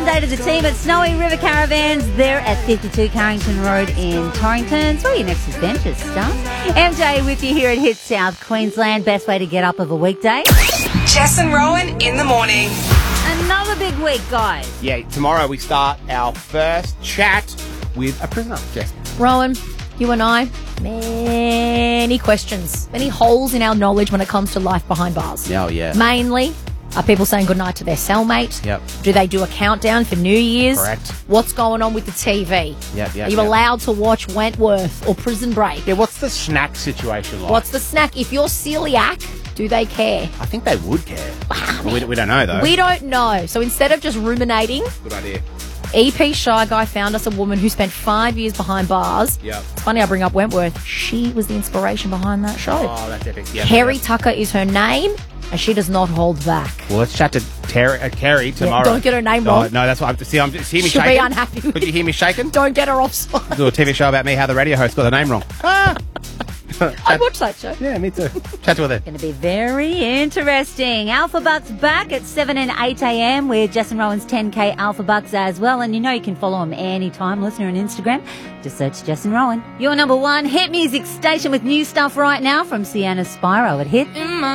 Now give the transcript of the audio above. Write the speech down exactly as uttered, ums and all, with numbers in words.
Monday to the team at Snowy River Caravans. They're at fifty-two Carrington Road in Torrington. So your next adventure starts. M J with you here at Hit South Queensland. Best way to get up of a weekday. Jess and Rowan in the morning. Another big week, guys. Yeah, tomorrow we start our first chat with a prisoner, Jess. Rowan, you and I, many questions, many holes in our knowledge when it comes to life behind bars. Oh, yeah. Mainly, are people saying goodnight to their cellmate? Yep. Do they do a countdown for New Year's? Correct. What's going on with the T V? Yep, yep, Are you yep. allowed to watch Wentworth or Prison Break? Yeah, what's the snack situation like? What's the snack? If you're celiac, do they care? I think they would care. we, we don't know, though. We don't know. So instead of just ruminating, Good idea. E P Shy Guy found us a woman who spent five years behind bars. Yep. It's funny I bring up Wentworth. She was the inspiration behind that show. Oh, that's epic. Yeah, Kerry yeah. Tucker is her name, and she does not hold back. Well, let's chat to Terry, uh, Kerry tomorrow. don't get her name Oh, wrong. no, that's what I'm... See, I'm just hear me She'll be shaking? unhappy with Could you hear me shaking? Don't get her offside. Do a T V show about me, how the radio host got the name wrong. Ah! I'd watch that show. Yeah, me too. Chat to her then. Going to be very interesting. Alpha Bucks back at seven and eight a.m. with Jess and Rowan's ten K Alpha Bucks as well. And you know you can follow them anytime, listener on Instagram. Just search Jess and Rowan. Your number one hit music station with new stuff right now from Sienna Spyro at Hit.